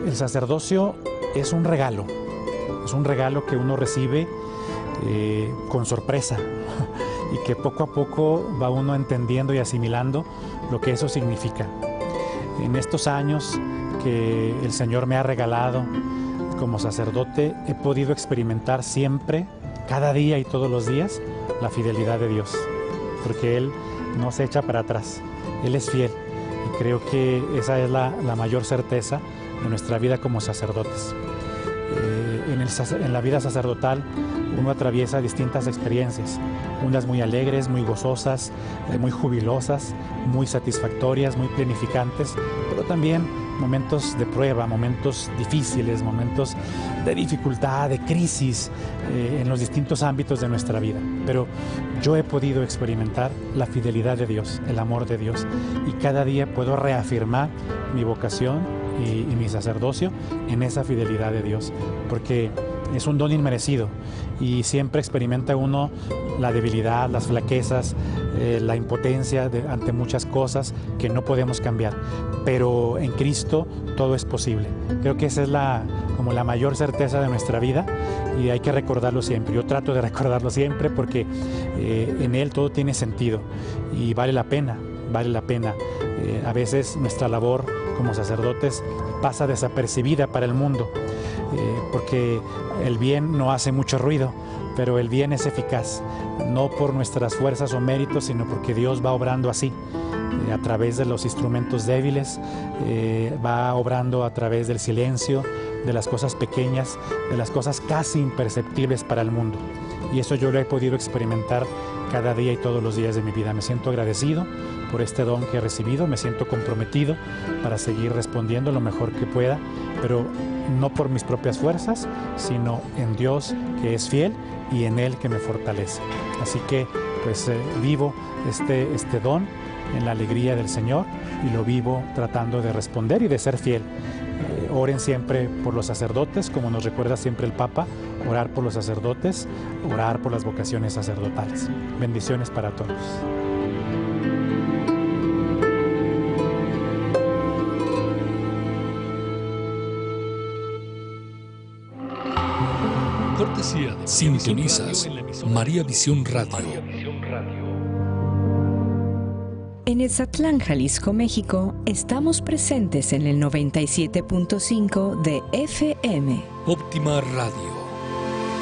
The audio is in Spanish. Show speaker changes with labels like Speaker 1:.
Speaker 1: el sacerdocio es un regalo que uno recibe con sorpresa y que poco a poco va uno entendiendo y asimilando lo que eso significa. En estos años que el Señor me ha regalado como sacerdote, he podido experimentar siempre, cada día y todos los días, la fidelidad de Dios, porque Él no se echa para atrás, Él es fiel, y creo que esa es la mayor certeza de nuestra vida como sacerdotes. En la vida sacerdotal uno atraviesa distintas experiencias, unas muy alegres, muy gozosas, muy jubilosas, muy satisfactorias, muy plenificantes, pero también momentos de prueba, momentos difíciles, momentos de dificultad, de crisis en los distintos ámbitos de nuestra vida. Pero yo he podido experimentar la fidelidad de Dios, el amor de Dios, y cada día puedo reafirmar mi vocación y mi sacerdocio en esa fidelidad de Dios, porque es un don inmerecido y siempre experimenta uno la debilidad, las flaquezas, la impotencia ante muchas cosas que no podemos cambiar, pero en Cristo todo es posible. Creo que esa es como la mayor certeza de nuestra vida y hay que recordarlo siempre. Yo trato de recordarlo siempre porque en Él todo tiene sentido y vale la pena. A veces nuestra labor como sacerdotes pasa desapercibida para el mundo, porque el bien no hace mucho ruido, pero el bien es eficaz, no por nuestras fuerzas o méritos, sino porque Dios va obrando así, a través de los instrumentos débiles, va obrando a través del silencio, de las cosas pequeñas, de las cosas casi imperceptibles para el mundo. Y eso yo lo he podido experimentar cada día y todos los días de mi vida. Me siento agradecido por este don que he recibido, me siento comprometido para seguir respondiendo lo mejor que pueda, pero no por mis propias fuerzas, sino en Dios que es fiel y en Él que me fortalece. Así que pues vivo este don en la alegría del Señor y lo vivo tratando de responder y de ser fiel. Oren siempre por los sacerdotes, como nos recuerda siempre el Papa, orar por los sacerdotes, orar por las vocaciones sacerdotales. Bendiciones para todos.
Speaker 2: Cortesía de Sintonizas María Visión Radio.
Speaker 3: En Etzatlán, Jalisco, México, estamos presentes en el 97.5 de FM.
Speaker 2: Óptima Radio.